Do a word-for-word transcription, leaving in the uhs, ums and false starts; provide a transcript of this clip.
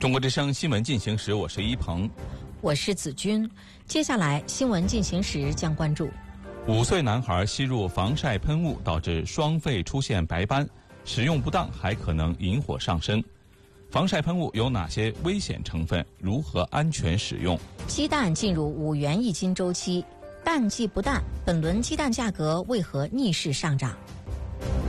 中国之声新闻进行时，我是一鹏， 我是子君。接下来新闻进行时将关注： 五岁男孩吸入防晒喷雾导致双肺出现白斑，使用不当还可能引火上身。防晒喷雾有哪些危险成分？如何安全使用？ 鸡蛋进入五元一斤周期，淡季不淡，本轮鸡蛋价格为何逆势上涨？